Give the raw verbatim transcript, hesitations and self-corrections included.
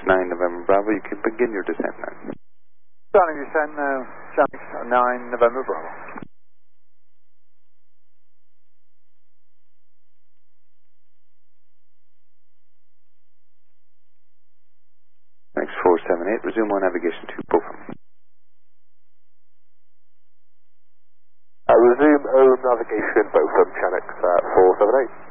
nine November Bravo, you can begin your descent now. Starting descent, uh, Shanks nine November Bravo. Next four seven eight, resume on navigation to Beaufort. Uh, resume O navigation Beaufort, Channix uh, four seven eight.